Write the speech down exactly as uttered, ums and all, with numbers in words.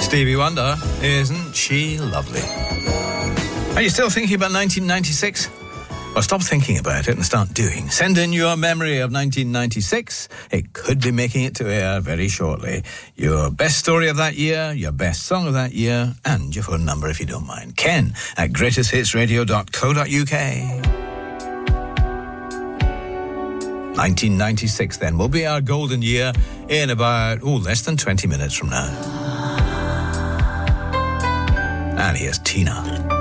Stevie Wonder, isn't she lovely? Are you still thinking about nineteen ninety-six? Well, stop thinking about it and start doing. Send in your memory of nineteen ninety-six. It could be making it to air very shortly. Your best story of that year, your best song of that year, and your phone number if you don't mind. Ken at greatest hits radio dot co dot uk. nineteen ninety-six then will be our golden year in about, oh, less than twenty minutes from now. And here's Tina.